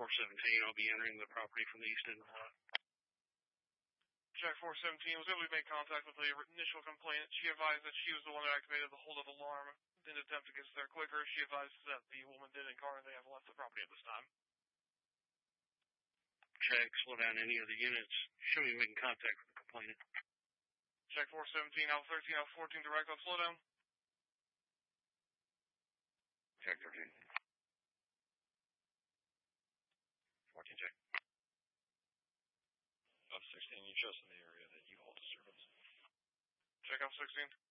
417, I'll be entering the property from the east end of the lot. Jack 417 was able to make contact with the initial complainant. She advised that she was the one that activated the hold-up alarm in an attempt to get there quicker. She advised that the woman did inquire and they have left the property at this time. Check, slow down any other units. Show me making contact with the complainant. Check 417, Alpha 13, Alpha 14, direct on slow down. Check 13. 14, check. Alpha 16, you just in the area that you hold disturbance. Check Alpha 16.